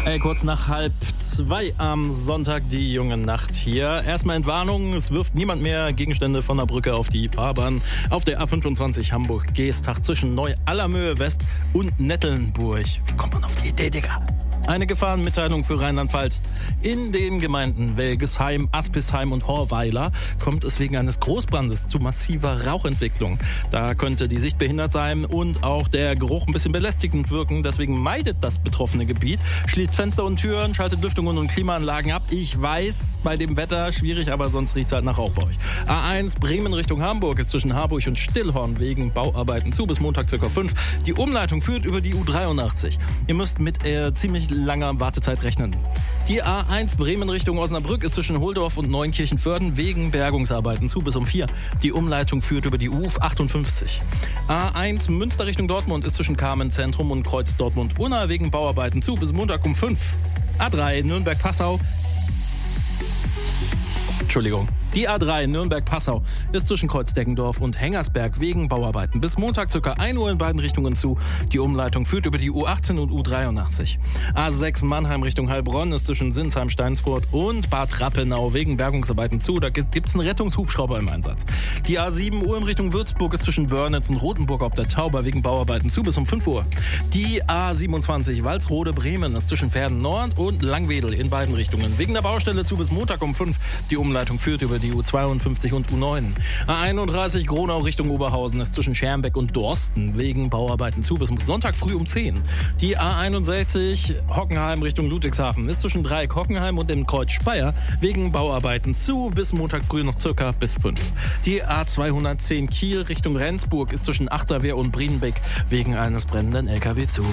Kurz nach 1:30 am Sonntag die junge Nacht hier. Erstmal Entwarnung, es wirft niemand mehr Gegenstände von der Brücke auf die Fahrbahn. Auf der A25 Hamburg-Geestach zwischen Neu-Allermöhe West und Nettelnburg. Wie kommt man auf die Idee, Digga? Eine Gefahrenmitteilung für Rheinland-Pfalz. In den Gemeinden Welgesheim, Aspisheim und Horweiler kommt es wegen eines Großbrandes zu massiver Rauchentwicklung. Da könnte die Sicht behindert sein und auch der Geruch ein bisschen belästigend wirken. Deswegen meidet das betroffene Gebiet, schließt Fenster und Türen, schaltet Lüftungen und Klimaanlagen ab. Ich weiß, bei dem Wetter schwierig, aber sonst riecht halt nach Rauch bei euch. A1 Bremen Richtung Hamburg ist zwischen Harburg und Stillhorn wegen Bauarbeiten zu bis Montag ca. 5. Die Umleitung führt über die U83. Ihr müsst mit ziemlich langer Wartezeit rechnen. Die A1 Bremen Richtung Osnabrück ist zwischen Holdorf und Neunkirchen-Vörden wegen Bergungsarbeiten zu bis um 4. Die Umleitung führt über die U58. A1 Münster Richtung Dortmund ist zwischen Carmen-Zentrum und Kreuz Dortmund-Unna wegen Bauarbeiten zu bis Montag um 5. A3 Nürnberg-Passau. Die A3 Nürnberg-Passau ist zwischen Kreuzdeggendorf und Hengersberg wegen Bauarbeiten bis Montag ca. 1 Uhr in beiden Richtungen zu. Die Umleitung führt über die U18 und U83. A6 Mannheim Richtung Heilbronn ist zwischen Sinsheim, Steinsfurt und Bad Rappenau wegen Bergungsarbeiten zu. Da gibt's einen Rettungshubschrauber im Einsatz. Die A7 Ulm Richtung Würzburg ist zwischen Wörnitz und Rothenburg ob der Tauber wegen Bauarbeiten zu bis um 5 Uhr. Die A27 Walsrode-Bremen ist zwischen Verden Nord und Langwedel in beiden Richtungen wegen der Baustelle zu bis Montag um 5. Die Umleitung führt über die U52 und U9. A31 Gronau Richtung Oberhausen ist zwischen Schermbeck und Dorsten wegen Bauarbeiten zu bis Sonntag früh um 10. Die A61 Hockenheim Richtung Ludwigshafen ist zwischen Dreieck Hockenheim und dem Kreuz Speyer wegen Bauarbeiten zu bis Montag früh noch circa bis 5. Die A210 Kiel Richtung Rendsburg ist zwischen Achterwehr und Brienbeck wegen eines brennenden LKW zu.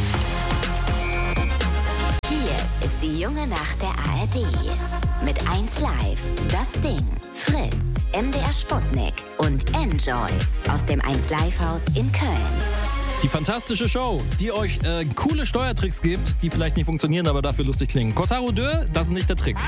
Hier ist die junge Nacht der ARD. Mit 1 Live, Das Ding, Fritz, MDR Sputnik und Enjoy aus dem 1 Live Haus in Köln. Die fantastische Show, die euch coole Steuertricks gibt, die vielleicht nicht funktionieren, aber dafür lustig klingen. Cotaro 2, das ist nicht der Trick.